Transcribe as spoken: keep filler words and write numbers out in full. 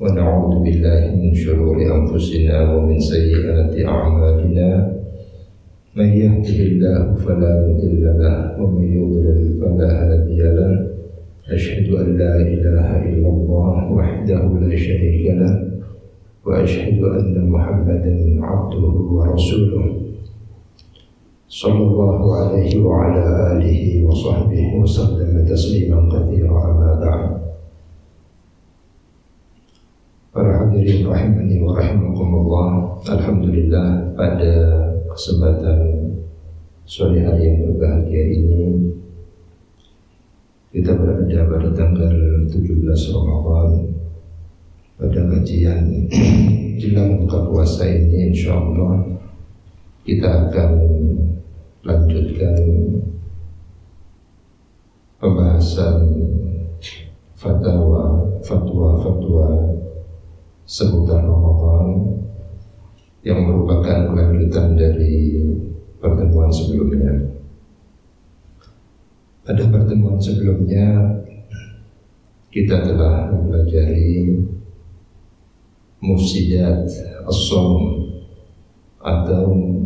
ونعوذ بالله من شرور أنفسنا ومن سيئات أعمالنا من يهده الله فلا مضل له ومن يضلل فلا هادي له أشهد أن لا إله إلا الله وحده لا شريك له وأشهد أن محمدا عبده ورسوله صلى الله عليه وعلى آله وصحبه وسلم تسليما كثيرا. أما بعد. Para hadirin rahimani wa rahimakumullah, alhamdulillah pada kesempatan sore hari yang berbahagia ini kita berada pada tanggal tujuh belas Ramadan pada kajian jelang buka puasa ini. Insyaallah kita akan lanjutkan pembahasan fatwa fatwa-fatwa seputar Ramadan yang merupakan kelanjutan dari pertemuan sebelumnya. Pada pertemuan sebelumnya kita telah mempelajari mufsidat as-shaum atau